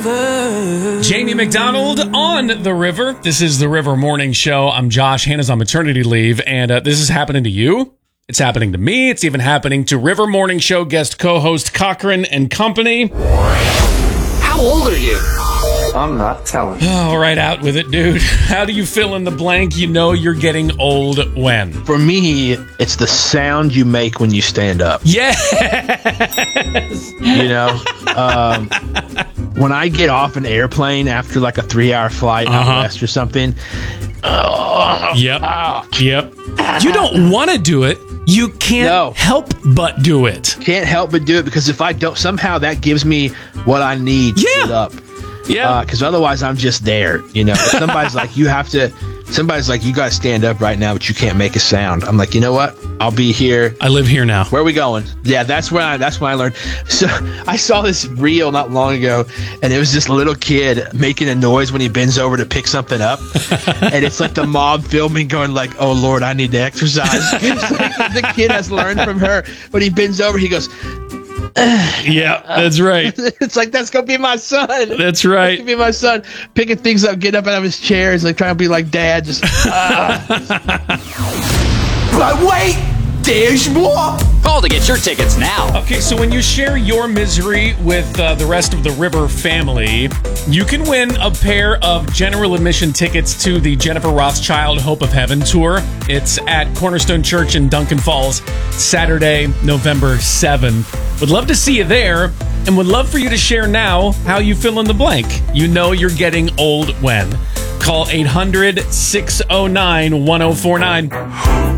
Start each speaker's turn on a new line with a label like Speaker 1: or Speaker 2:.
Speaker 1: Jamie McDonald on the river. This is the River Morning Show. I'm Josh. Hannah's on maternity leave, and this is happening to you. It's happening to me. It's even happening to River Morning Show guest co-host Cochran and Company.
Speaker 2: How old are you? I'm not telling.
Speaker 1: All right, out with it, dude. How do you fill in the blank? You know you're getting old when?
Speaker 3: For me, it's the sound you make when you stand up.
Speaker 1: Yes!
Speaker 3: You know? When I get off an airplane after like a 3-hour flight out west or something.
Speaker 1: Yep. You don't want to do it. You can't help but do it.
Speaker 3: Can't help but do it because if I don't, somehow that gives me what I need to get up.
Speaker 1: Yeah.
Speaker 3: Because otherwise I'm just there. You know, if somebody's like, you got to stand up right now, but you can't make a sound. I'm like, you know what? I'll be here.
Speaker 1: I live here now.
Speaker 3: Where are we going? Yeah, that's when I learned. So I saw this reel not long ago, and it was this little kid making a noise when he bends over to pick something up. And it's like the mom filming going like, oh, Lord, I need to exercise. It's like the kid has learned from her. When he bends over, he goes,
Speaker 1: yeah, that's right.
Speaker 3: It's like, that's going to be my son.
Speaker 1: That's right.
Speaker 3: That's going to be my son. Picking things up, getting up out of his chair. He's like trying to be like dad. Just,
Speaker 2: But wait, there's more. Call to get your tickets now.
Speaker 1: Okay, so when you share your misery with the rest of the River family, you can win a pair of general admission tickets to the Jennifer Rothschild Hope of Heaven tour. It's at Cornerstone Church in Duncan Falls, Saturday, November 7th. Would love to see you there, and would love for you to share now how you fill in the blank. You know you're getting old when. Call 800-609-1049.